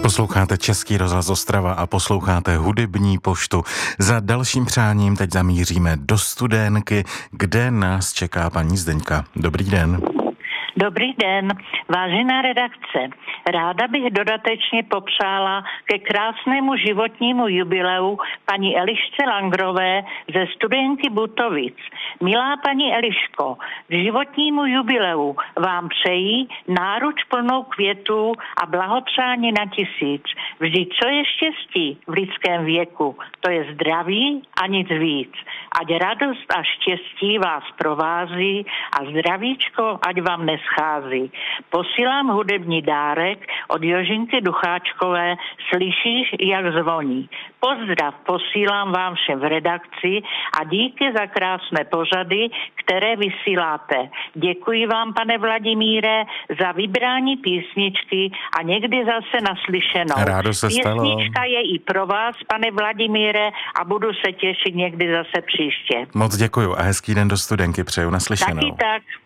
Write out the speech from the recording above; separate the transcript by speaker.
Speaker 1: Posloucháte Český rozhlas Ostrava a posloucháte Hudební poštu. Za dalším přáním teď zamíříme do Studénky, kde nás čeká paní Zdeňka. Dobrý den.
Speaker 2: Dobrý den, vážená redakce. Ráda bych dodatečně popřála ke krásnému životnímu jubileu paní Elišce Langrové ze Studénky Butovic. Milá paní Eliško, k životnímu jubileu vám přejí náruč plnou květů a blahopřání na 1000. Vždyť co je štěstí v lidském věku? To je zdraví a nic víc. Ať radost a štěstí vás provází a zdravíčko ať vám neschází. Posílám hudební dárek od Jožinky Ducháčkové, slyšíš, jak zvoní. Pozdrav posílám vám všem v redakci a díky za krásné pořady, které vysíláte. Děkuji vám, pane Vladimíre, za vybrání písničky a někdy zase naslyšenou.
Speaker 1: Rádo se stalo.
Speaker 2: Písnička je i pro vás, pane Vladimíre, a budu se těšit někdy zase příště.
Speaker 1: Moc děkuju a hezký den do Studénky přeju, naslyšenou.
Speaker 2: Taky tak.